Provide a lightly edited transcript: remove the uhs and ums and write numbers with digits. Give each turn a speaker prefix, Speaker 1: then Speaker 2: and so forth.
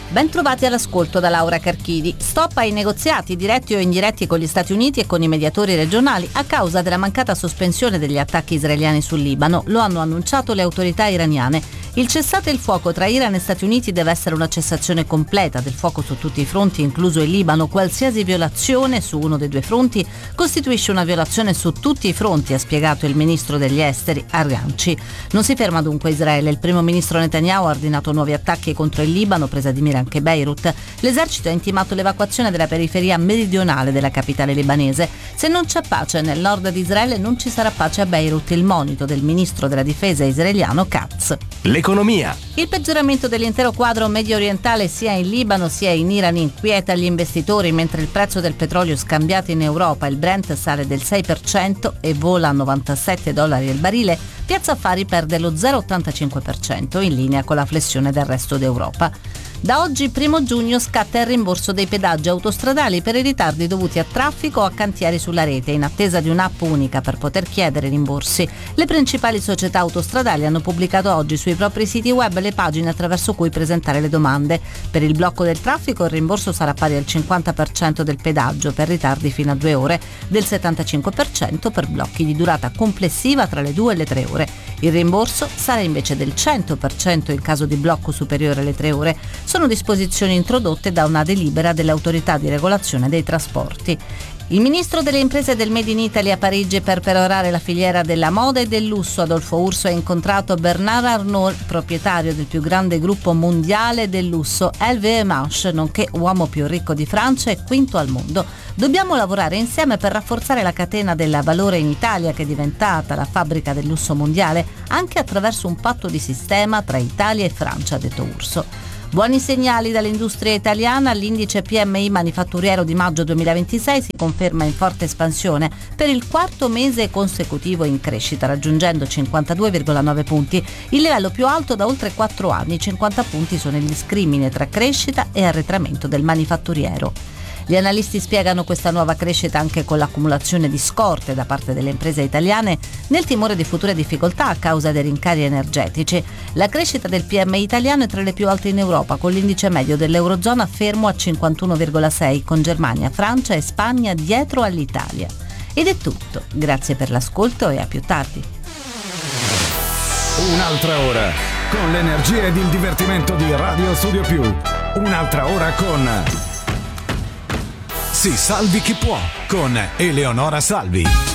Speaker 1: Ben trovati all'ascolto da Laura Carchidi. Stop ai negoziati diretti o indiretti con gli Stati Uniti e con i mediatori regionali a causa della mancata sospensione degli attacchi israeliani sul Libano. Lo hanno annunciato le autorità iraniane. Il cessate il fuoco tra Iran e Stati Uniti deve essere una cessazione completa del fuoco su tutti i fronti, incluso il Libano. Qualsiasi violazione su uno dei due fronti costituisce una violazione su tutti i fronti, ha spiegato il ministro degli esteri Arganci. Non si ferma dunque Israele. Il primo ministro Netanyahu ha ordinato nuovi attacchi contro il Libano, presa di mira anche Beirut. L'esercito ha intimato l'evacuazione della periferia meridionale della capitale libanese. Se non c'è pace nel nord di Israele, non ci sarà pace a Beirut, il monito del ministro della difesa israeliano Katz.
Speaker 2: L'economia.
Speaker 1: Il peggioramento dell'intero quadro medio orientale sia in Libano sia in Iran inquieta gli investitori, mentre il prezzo del petrolio scambiato in Europa, il Brent, sale del 6% e vola a $97 al barile. Piazza Affari perde lo 0,85%, in linea con la flessione del resto d'Europa. Da oggi, 1 giugno, scatta il rimborso dei pedaggi autostradali per i ritardi dovuti a traffico o a cantieri sulla rete, in attesa di un'app unica per poter chiedere rimborsi. Le principali società autostradali hanno pubblicato oggi sui propri siti web le pagine attraverso cui presentare le domande. Per il blocco del traffico il rimborso sarà pari al 50% del pedaggio per ritardi fino a 2 ore, del 75% per blocchi di durata complessiva tra le 2 e le 3 ore. Il rimborso sarà invece del 100% in caso di blocco superiore alle 3 ore. Sono disposizioni introdotte da una delibera dell'autorità di regolazione dei trasporti. Il ministro delle imprese del Made in Italy a Parigi per perorare la filiera della moda e del lusso. Adolfo Urso ha incontrato Bernard Arnault, proprietario del più grande gruppo mondiale del lusso LVMH, nonché uomo più ricco di Francia e quinto al mondo. Dobbiamo lavorare insieme per rafforzare la catena del valore in Italia, che è diventata la fabbrica del lusso mondiale, anche attraverso un patto di sistema tra Italia e Francia, ha detto Urso. Buoni segnali dall'industria italiana. L'indice PMI manifatturiero di maggio 2026 si conferma in forte espansione per il quarto mese consecutivo in crescita, raggiungendo 52,9 punti, il livello più alto da oltre 4 anni. 50 punti sono il discrimine tra crescita e arretramento del manifatturiero. Gli analisti spiegano questa nuova crescita anche con l'accumulazione di scorte da parte delle imprese italiane nel timore di future difficoltà a causa dei rincari energetici. La crescita del PMI italiano è tra le più alte in Europa, con l'indice medio dell'Eurozona fermo a 51,6, con Germania, Francia e Spagna dietro all'Italia. Ed è tutto. Grazie per l'ascolto e a più tardi.
Speaker 3: Un'altra ora con l'energia ed il divertimento di Radio Studio Più. Un'altra ora con Si salvi chi può con Eleonora Salvi.